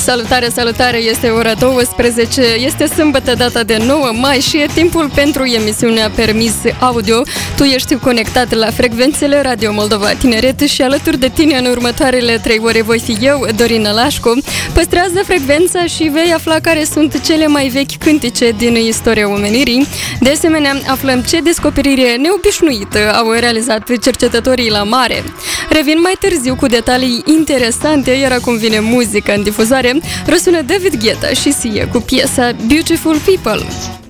Salutare, salutare! Este ora 12, este sâmbătă, data de 9 mai și e timpul pentru emisiunea Permis Audio. Tu ești conectat la frecvențele Radio Moldova Tineret și alături de tine în următoarele 3 ore voi fi eu, Dorina Lașcu. Păstrează frecvența și vei afla care sunt cele mai vechi cântice din istoria omenirii. De asemenea, aflăm ce descoperire neobișnuită au realizat cercetătorii la mare. Revin mai târziu cu detalii interesante, iar acum vine muzica în difuzare. Răsună David Guetta și Sia cu piesa Beautiful People.